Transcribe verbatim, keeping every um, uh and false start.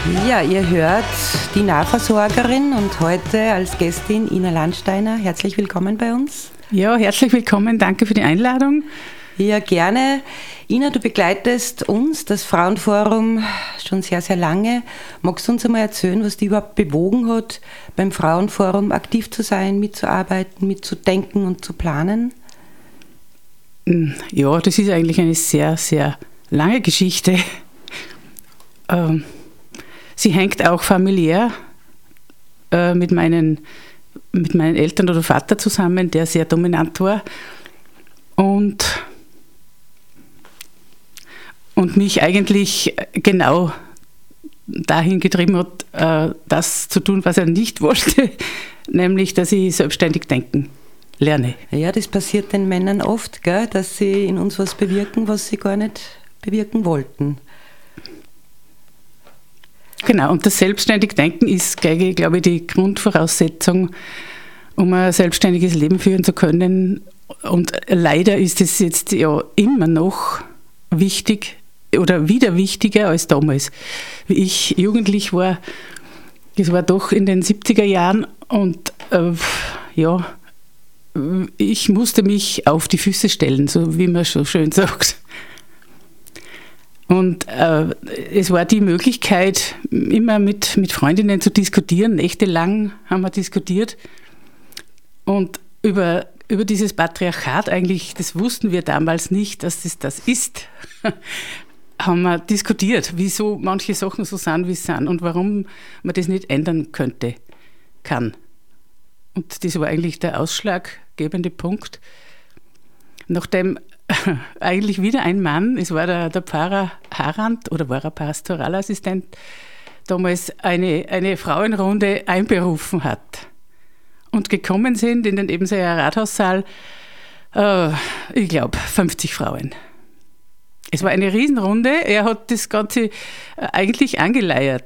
Ja, ihr hört die Nahversorgerin und heute als Gästin Ina Landsteiner. Herzlich willkommen bei uns. Ja, herzlich willkommen. Danke für die Einladung. Ja, gerne. Ina, du begleitest uns, das Frauenforum, schon sehr, sehr lange. Magst du uns einmal erzählen, was dich überhaupt bewogen hat, beim Frauenforum aktiv zu sein, mitzuarbeiten, mitzudenken und zu planen? Ja, das ist eigentlich eine sehr, sehr lange Geschichte. Ähm, sie hängt auch familiär äh, mit, meinen, mit meinen Eltern oder Vater zusammen, der sehr dominant war und, und mich eigentlich genau dahin getrieben hat, äh, das zu tun, was er nicht wollte, nämlich, dass ich selbstständig denken lerne. Ja, das passiert den Männern oft, gell, dass sie in uns was bewirken, was sie gar nicht bewirken wollten. Genau, und das selbstständig Denken ist, glaube ich, die Grundvoraussetzung, um ein selbstständiges Leben führen zu können. Und leider ist es jetzt ja immer noch wichtig oder wieder wichtiger als damals. Wie ich jugendlich war, das war doch in den siebziger Jahren und äh, ja, ich musste mich auf die Füße stellen, so wie man so schön sagt. Und äh, es war die Möglichkeit, immer mit, mit Freundinnen zu diskutieren. Nächtelang haben wir diskutiert. Und über, über dieses Patriarchat eigentlich, das wussten wir damals nicht, dass es das ist, haben wir diskutiert, wieso manche Sachen so sind, wie sie sind und warum man das nicht ändern könnte, kann. Und das war eigentlich der ausschlaggebende Punkt. Nachdem eigentlich wieder ein Mann, es war der, der Pfarrer Harand oder war er Pastoralassistent, damals eine, eine Frauenrunde einberufen hat. Und gekommen sind in den Ebenseer Rathaussaal, äh, ich glaube, fünfzig Frauen. Es war eine Riesenrunde, er hat das Ganze eigentlich angeleiert.